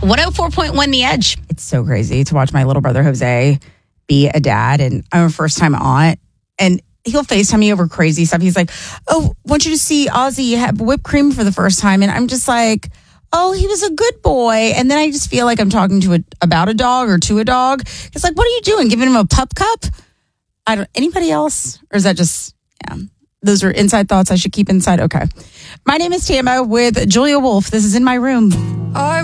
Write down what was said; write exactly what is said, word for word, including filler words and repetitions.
one oh four point one The Edge. It's so crazy to watch my little brother Jose be a dad, and I'm a first time aunt, and he'll FaceTime me over crazy stuff. He's like, oh, I want you to see Ozzy have whipped cream for the first time. And I'm just like, oh, he was a good boy. And then I just feel like I'm talking to a, about a dog or to a dog. It's like, what are you doing? Giving him a pup cup? I don't, anybody else? Or is that just, yeah, those are inside thoughts I should keep inside. Okay. My name is Tama with Julia Wolf. This is In My Room. I